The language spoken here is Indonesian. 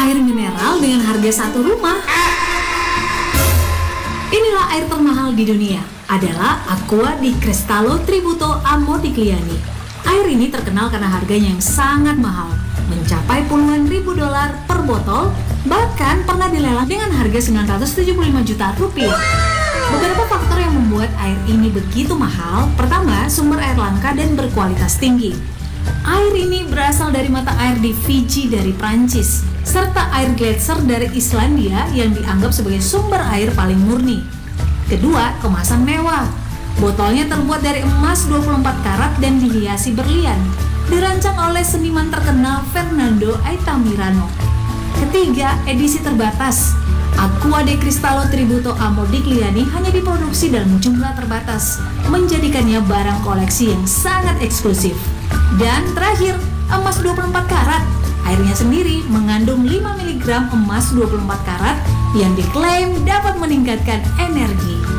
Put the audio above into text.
air mineral dengan harga satu rumah. Inilah air termahal di dunia, adalah Acqua di Cristallo Tributo a Modigliani. Air ini terkenal karena harganya yang sangat mahal, mencapai puluhan ribu dolar per botol, bahkan pernah dilelang dengan harga 975 juta rupiah. Beberapa faktor yang membuat air ini begitu mahal. Pertama, sumber air langka dan berkualitas tinggi. Air ini berasal dari mata air di Fiji dari Prancis, serta air gletser dari Islandia yang dianggap sebagai sumber air paling murni. Kedua, kemasan mewah. Botolnya terbuat dari emas 24 karat dan dihiasi berlian, dirancang oleh seniman terkenal Fernando Altamirano. Ketiga, edisi terbatas. Acqua di Cristallo Tributo a Modigliani hanya diproduksi dalam jumlah terbatas, menjadikannya barang koleksi yang sangat eksklusif. Dan terakhir, emas 24 karat. Airnya sendiri mengandung 5 mg emas 24 karat yang diklaim dapat meningkatkan energi.